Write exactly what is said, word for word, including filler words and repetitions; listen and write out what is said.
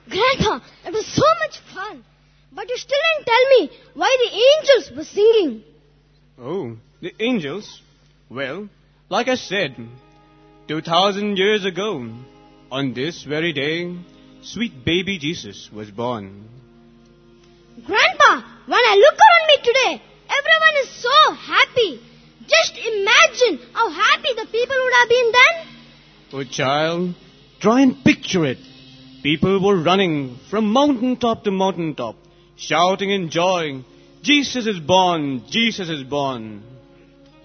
Grandpa, it was so much fun. But you still didn't tell me why the angels were singing. Oh, the angels? Well, like I said, two thousand years ago, on this very day, sweet baby Jesus was born. Grandpa, when I look around me today, everyone is so happy. Just imagine how happy the people would have been then. Oh, child, try and picture it. People were running from mountaintop to mountaintop, shouting in joy, Jesus is born, Jesus is born.